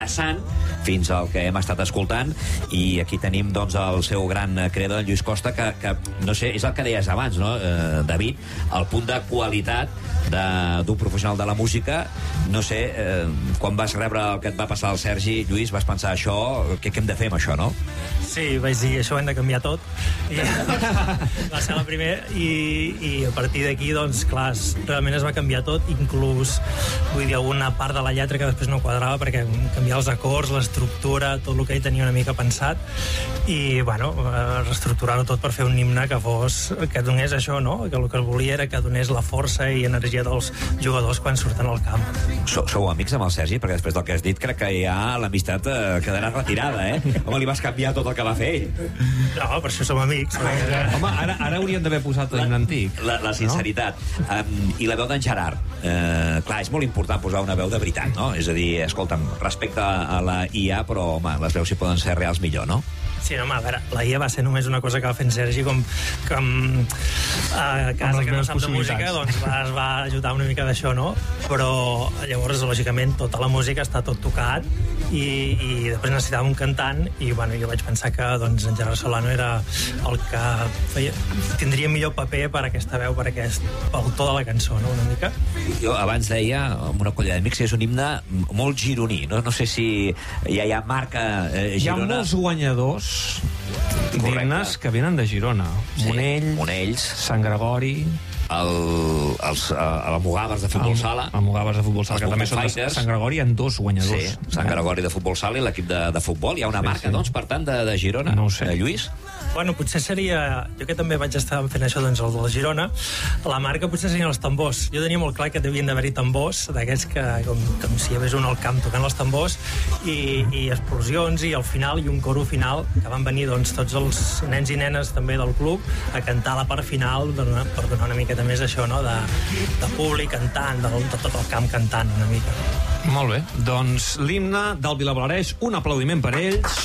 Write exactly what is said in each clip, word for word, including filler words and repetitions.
passant fins al que hem estat escoltant, i aquí tenim doncs el seu gran creador, en Lluís Costa, que, que no sé, és el que deies abans, no, eh, David, el punt de qualitat d'un professional de la música. No sé, eh, quan vas rebre el que et va passar al Sergi, Lluís, vas pensar això, què, què hem de fer amb això, no? Sí, vaig dir, això ho hem de canviar tot, i va ser la primera, i, i a partir d'aquí, doncs, clar, realment es va canviar tot, inclús, vull dir, alguna part de la lletra que després no quadrava, perquè canviar els acords, l'estructura, tot el que ell tenia una mica pensat, i, bueno, reestructurar-ho tot per fer un himne que fos, que donés això, no? Que el que volia era que donés la força i energia dels jugadors quan surten al camp. Sou, sou amics amb el Sergi? Perquè després del que has dit crec que ja l'amistat eh, quedarà retirada, eh? Home, li vas canviar tot el que va fer ell. No, per això som amics. Home, ara, ara haurien d'haver posat l'himne antic. La, la sinceritat. No? Um, I la veu d'en Gerard. Uh, clar, és molt important posar una veu de veritat, no? És a dir, escolta'm, respecte a la I A, però, home, les veus si poden ser reals millor, no? Sí, home, a veure, la I A va ser només una cosa que va fer en Sergi, com, com a casa que no sap de música, doncs va, es va ajudar una mica d'això, no? Però llavors, lògicament, tota la música està tot tocat, i, i després necessitàvem un cantant, i bueno, jo vaig pensar que doncs, en Gerard Solano era el que feia, tindria millor paper per aquesta veu, per aquest, pel to de la cançó, no?, una mica. Jo abans deia, amb una colla d'amics, que és un himne molt gironí, no? No sé si ja hi ha marca eh, Girona. Hi ha molts guanyadors d'himnes que venen de Girona. Sí. Monell, Monells, Sant Gregori, el, els uh, Almogàvers de futbol sala, Almogàvers de futbol sala, que també són de Sant Gregori, hi ha dos guanyadors. Sí, Sant Gregori de futbol sala i l'equip de, de futbol. Hi ha una sí, marca, sí. doncs, per tant, de, de Girona. No ho sé. Eh, Lluís? Bueno, potser seria... Jo que també vaig estar fent això, doncs, el de la Girona, la marca potser serien els tambors. Jo tenia molt clar que devien d'haver-hi tambors, d'aquests que, com, com si hi hagués un al camp tocant els tambors, i, i explosions, i al final, i un coro final, que van venir, doncs, tots els nens i nenes també del club a cantar la part final, donar, per donar una miqueta més això, no?, de, de públic cantant, de, de tot el camp cantant una mica. Molt bé, doncs l'himne del Vilablareix, un aplaudiment per ells.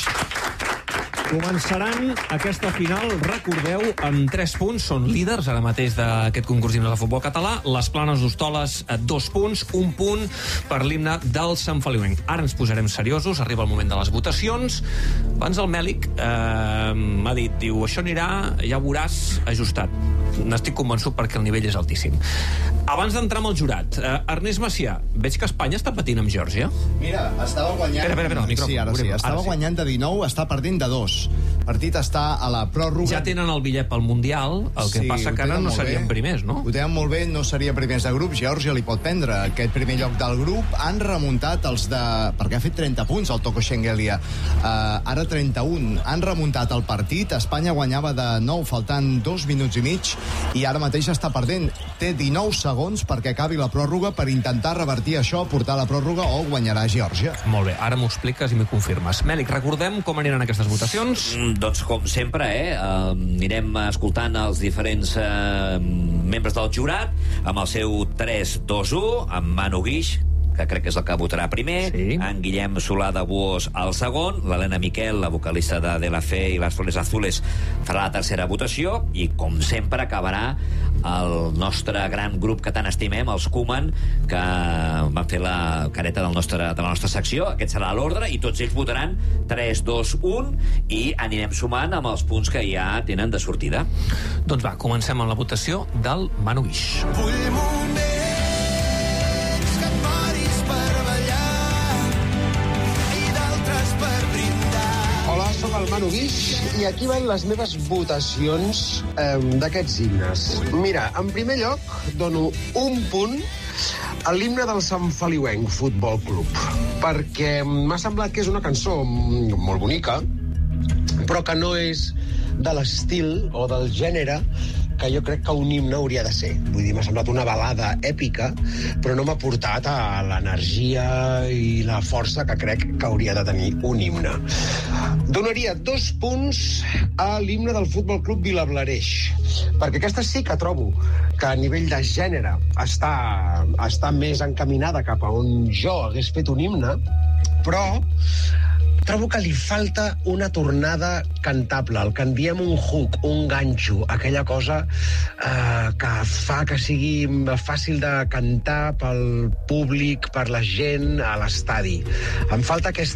Començaran aquesta final, recordeu, amb tres punts, són líders ara mateix d'aquest concurs d'himnes de futbol català. Les Planes d'Hostoles, dos punts, un punt per l'himne del Sant Feliuenc. Ara ens posarem seriosos, arriba el moment de les votacions. Abans el Mèlic eh, m'ha dit, diu, això anirà, ja veuràs, ajustat. N'estic convençut perquè el nivell és altíssim. Abans d'entrar amb el jurat, eh, Ernest Macià, veig que Espanya està patint amb Geòrgia. Mira, estava guanyant... Espera, espera, espera, el micròfon. Sí, ara sí, estava ara guanyant de dinou, està perdent de dos. El partit està a la pròrroga. Ja tenen el bitllet pel Mundial, el que sí, passa que ara no serien bé. primers, no? Ho tenen molt bé, no seria primers de grup. Geòrgia li pot prendre aquest primer lloc del grup. Han remuntat els de... perquè ha fet trenta punts el Toko Schengelia. Uh, ara trenta-un. Han remuntat el partit. Espanya guanyava de nou, faltant dos minuts i mig, i ara mateix està perdent. Té dinou segons perquè acabi la pròrroga per intentar revertir això, portar la pròrroga, o guanyarà Geòrgia. Molt bé, ara m'ho expliques i m'ho confirmes. Mèlic, recordem com aniran aquestes votacions? Mm, doncs com sempre, eh? Uh, anirem escoltant els diferents uh, membres del jurat amb el seu tres dos u, amb Manu Guix, que crec que és el que votarà primer, sí. En Guillem Solà de Buós al segon, l'Helena Miquel, la vocalista de De La Fe i Les Flores Azules, farà la tercera votació, i com sempre acabarà el nostre gran grup que tant estimem, els Koeman, que van fer la careta del nostre, de la nostra secció. Aquest serà l'ordre, i tots ells votaran tres, dos, un, i anirem sumant amb els punts que ja tenen de sortida. Doncs va, comencem amb la votació del Manu Guix. Vull moments que et moris per ballar i d'altres per brindar. Hola, sóc el Manu Guix i aquí van les meves votacions eh, d'aquests himnes. Mira, en primer lloc dono un punt a l'himne del Sant Feliuenc Futbol Club, perquè m'ha semblat que és una cançó molt bonica, però que no és de l'estil o del gènere que jo crec que un himne hauria de ser. Vull dir, m'ha semblat una balada èpica, però no m'ha portat a l'energia i la força que crec que hauria de tenir un himne. Donaria dos punts a l'himne del Futbol Club Vilablareix, perquè aquesta sí que trobo que a nivell de gènere està, està més encaminada cap a on jo hagués fet un himne, però trobo que li falta una tornada cantable, el que en diem un hook, un ganxo, aquella cosa eh, que fa que sigui fàcil de cantar pel públic, per la gent a l'estadi. Em falta aquesta